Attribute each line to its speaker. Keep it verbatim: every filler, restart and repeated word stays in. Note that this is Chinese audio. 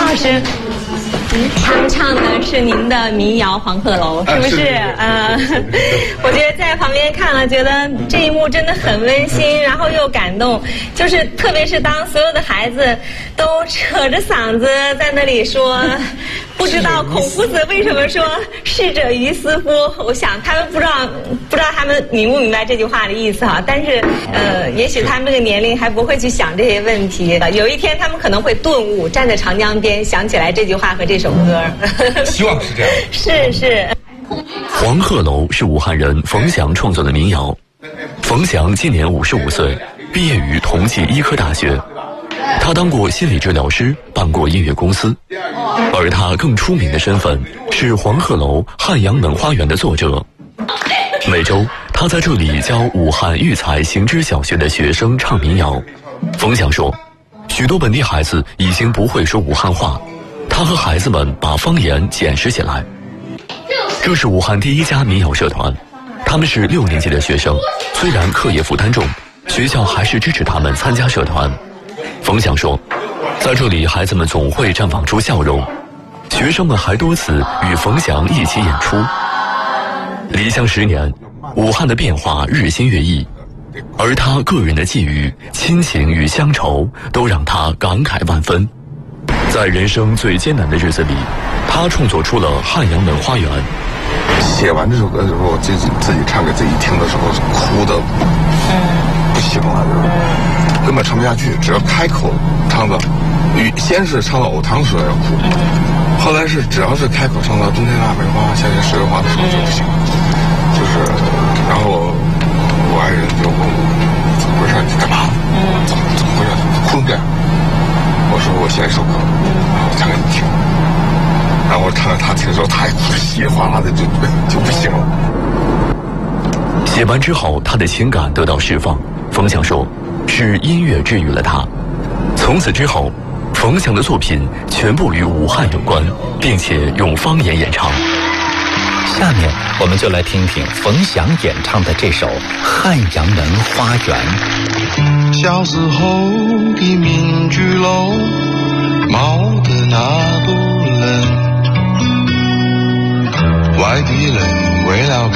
Speaker 1: 老师，他们唱的是您的民谣《黄鹤楼》，是不是？呃，我觉得在旁边看了，觉得这一幕真的很温馨，然后又感动。就是特别是当所有的孩子都扯着嗓子在那里说，不知道孔夫子为什么说“逝者于斯夫”，我想他们不知道不知道他们明不明白这句话的意思哈。但是呃，也许他们这个年龄还不会去想这些问题，有一天他们可能会顿悟，站在长江边想起来这句话和这首歌。
Speaker 2: 希望是这样。
Speaker 1: 是是。
Speaker 3: 黄鹤楼是武汉人冯翔创作的民谣。冯翔今年五十五岁，毕业于同济医科大学。他当过心理治疗师，办过音乐公司，而他更出名的身份是黄鹤楼汉阳门花园的作者。每周他在这里教武汉育才行知小学的学生唱民谣。冯翔说，许多本地孩子已经不会说武汉话，他和孩子们把方言捡拾起来。这是武汉第一家民谣社团，他们是六年级的学生，虽然课业负担重，学校还是支持他们参加社团。冯翔说，在这里孩子们总会绽放出笑容，学生们还多次与冯翔一起演出。离乡十年，武汉的变化日新月异，而他个人的际遇、亲情与乡愁都让他感慨万分。在人生最艰难的日子里，他创作出了《汉阳门花园》。
Speaker 2: 写完这首歌的时候，我自己自己唱给自己听的时候，哭的不行了，根本唱不下去。只要开口唱到，先是唱到藕塘的时候要哭，后来是只要是开口唱到冬天腊梅花，夏天十月花的时候就不行了。就是，然后我爱人就问我怎么回事，你干嘛？怎么怎么回事？哭的。我说我写一首歌，我唱给你听。然后我唱给他听的时候，他也稀里哗啦的就就不行了。
Speaker 3: 写完之后，他的情感得到释放。冯翔说，是音乐治愈了他。从此之后，冯翔的作品全部与武汉有关，并且用方言演唱。
Speaker 4: 下面我们就来听听冯翔演唱的这首《汉阳门花园》。
Speaker 5: 小时候的民居楼，冒的那股冷，外地人为了